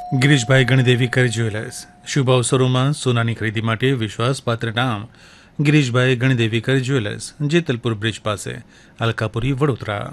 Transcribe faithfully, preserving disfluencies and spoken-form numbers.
Girishbhai ગણદેવીકર jewellers શુભ અવસરોમાં સોનાની ખરીદી માટે વિશ્વાસપાત્ર નામ ગિરીશભાઈ ગણદેવીકર જ્વેલર્સ, જેતલપુર બ્રિજ પાસે, અલકાપુરી, વડોદરા.